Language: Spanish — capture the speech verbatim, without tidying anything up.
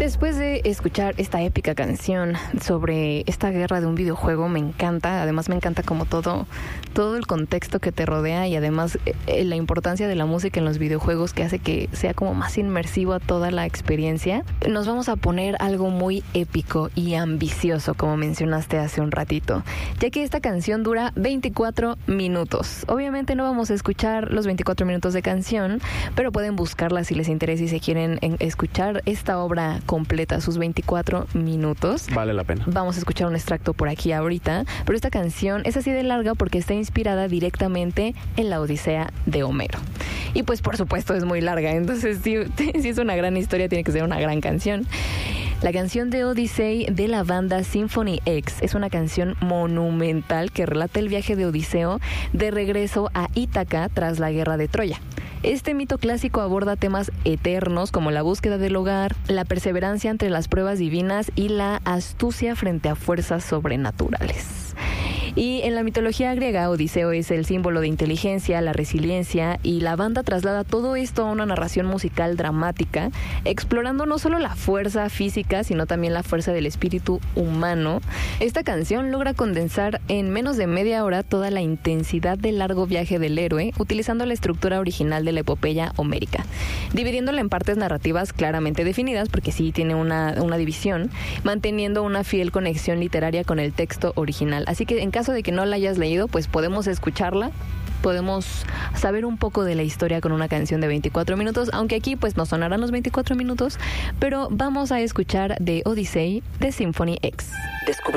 después de escuchar esta épica canción sobre esta guerra de un videojuego, me encanta, además me encanta como todo, todo el contexto que te rodea y además eh, la importancia de la música en los videojuegos que hace que sea como más inmersivo a toda la experiencia. Nos vamos a poner algo muy épico y ambicioso, como mencionaste hace un ratito, ya que esta canción dura veinticuatro minutos. Obviamente no vamos a escuchar los veinticuatro minutos de canción, pero pueden buscarla si les interesa y se quieren en escuchar esta obra completa, sus veinticuatro minutos. Vale la pena. Vamos a escuchar un extracto por aquí ahorita, pero esta canción es así de larga porque está inspirada directamente en la Odisea de Homero. Y pues por supuesto es muy larga, entonces si, si es una gran historia tiene que ser una gran canción. La canción de Odyssey de la banda Symphony X es una canción monumental que relata el viaje de Odiseo de regreso a Ítaca tras la guerra de Troya. Este mito clásico aborda temas eternos como la búsqueda del hogar, la perseverancia ante las pruebas divinas y la astucia frente a fuerzas sobrenaturales. Y en la mitología griega, Odiseo es el símbolo de inteligencia, la resiliencia, y la banda traslada todo esto a una narración musical dramática, explorando no solo la fuerza física, sino también la fuerza del espíritu humano. Esta canción logra condensar en menos de media hora toda la intensidad del largo viaje del héroe, utilizando la estructura original de la epopeya homérica, dividiéndola en partes narrativas claramente definidas, porque sí tiene una, una división, manteniendo una fiel conexión literaria con el texto original. Así que en caso de que no la hayas leído, pues podemos escucharla, podemos saber un poco de la historia con una canción de veinticuatro minutos, aunque aquí pues no sonarán los veinticuatro minutos, pero vamos a escuchar de Odyssey de Symphony X. Descubre